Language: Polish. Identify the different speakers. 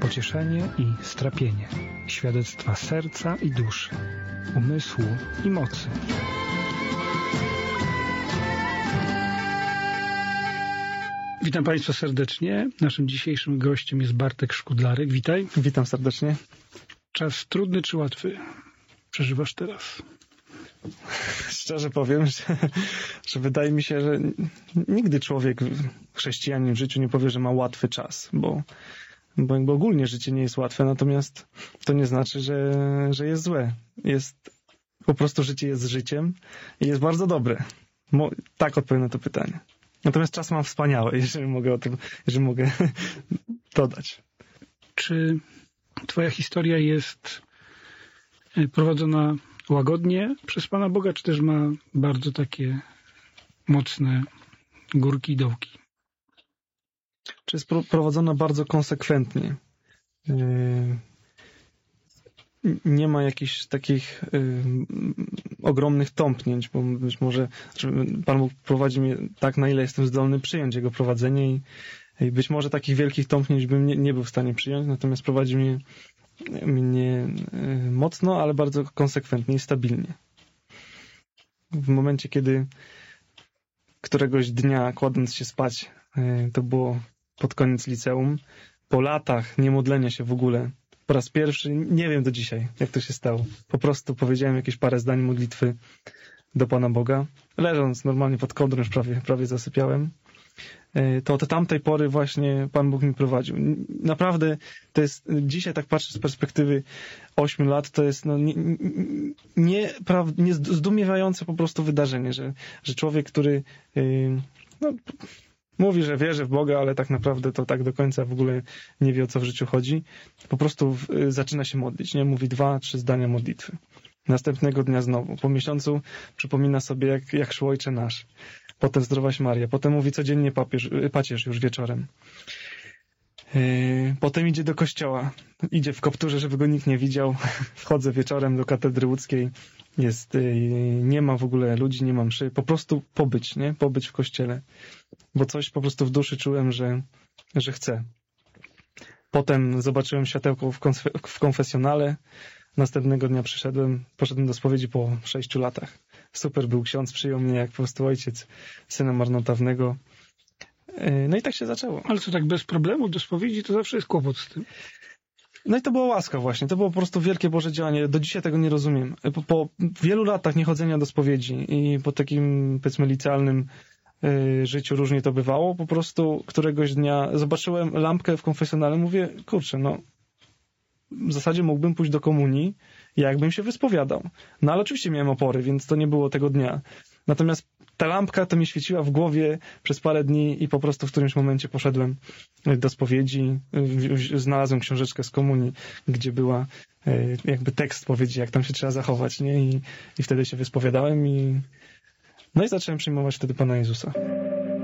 Speaker 1: pocieszenie i strapienie, świadectwa serca i duszy, umysłu i mocy. Witam Państwa serdecznie. Naszym dzisiejszym gościem jest Bartek Szkudlarek. Witaj.
Speaker 2: Witam serdecznie.
Speaker 1: Czas trudny czy łatwy przeżywasz teraz?
Speaker 2: Szczerze powiem, że wydaje mi się, że nigdy człowiek, chrześcijanin w życiu nie powie, że ma łatwy czas, bo jakby ogólnie życie nie jest łatwe, natomiast to nie znaczy, że jest złe. Po prostu życie jest życiem i jest bardzo dobre. Tak odpowiem na to pytanie. Natomiast czas mam wspaniały, jeżeli mogę dodać.
Speaker 1: Czy Twoja historia jest prowadzona łagodnie przez Pana Boga, czy też ma bardzo takie mocne górki i dołki?
Speaker 2: Czy jest prowadzona bardzo konsekwentnie? Nie ma jakichś takich ogromnych tąpnięć, bo być może Pan Bóg prowadzi mnie tak, na ile jestem zdolny przyjąć Jego prowadzenie i być może takich wielkich tąpnięć bym nie był w stanie przyjąć, natomiast prowadzi mnie mocno, ale bardzo konsekwentnie i stabilnie. W momencie, kiedy któregoś dnia, kładąc się spać, to było pod koniec liceum, po latach niemodlenia się w ogóle, po raz pierwszy, nie wiem do dzisiaj, jak to się stało. Po prostu powiedziałem jakieś parę zdań modlitwy do Pana Boga. Leżąc normalnie pod kołdrą, już prawie zasypiałem. To od tamtej pory właśnie Pan Bóg mi prowadził. Naprawdę to jest, dzisiaj tak patrzę z perspektywy 8 lat, to jest zdumiewające po prostu wydarzenie, że człowiek, który mówi, że wierzy w Boga, ale tak naprawdę to tak do końca w ogóle nie wie, o co w życiu chodzi, po prostu zaczyna się modlić, nie? Mówi 2-3 zdania modlitwy. Następnego dnia znowu. Po miesiącu przypomina sobie, jak szło Ojcze Nasz. Potem Zdrowaś Maria. Potem mówi codziennie pacierz już wieczorem. Potem idzie do kościoła. Idzie w kopturze, żeby go nikt nie widział. Wchodzę wieczorem do katedry łódzkiej. Nie ma w ogóle ludzi, nie ma mszy. Po prostu pobyć, nie? Pobyć w kościele. Bo coś po prostu w duszy czułem, że chcę. Potem zobaczyłem światełko w konfesjonale. Następnego dnia poszedłem do spowiedzi po 6 latach. Super był ksiądz, przyjął mnie jak po prostu ojciec syna marnotrawnego. No i tak się zaczęło.
Speaker 1: Ale co, tak bez problemu do spowiedzi, to zawsze jest kłopot z tym.
Speaker 2: No i to była łaska właśnie. To było po prostu wielkie Boże działanie. Do dzisiaj tego nie rozumiem. Po wielu latach niechodzenia do spowiedzi i po takim, powiedzmy, licealnym życiu różnie to bywało. Po prostu któregoś dnia zobaczyłem lampkę w konfesjonale. Mówię, kurczę, w zasadzie mógłbym pójść do komunii, jakbym się wyspowiadał. No ale oczywiście miałem opory, więc to nie było tego dnia. Natomiast ta lampka to mi świeciła w głowie przez parę dni i po prostu w którymś momencie poszedłem do spowiedzi. Znalazłem książeczkę z komunii, gdzie była jakby tekst spowiedzi, jak tam się trzeba zachować, nie? I wtedy się wyspowiadałem i zacząłem przyjmować wtedy Pana Jezusa.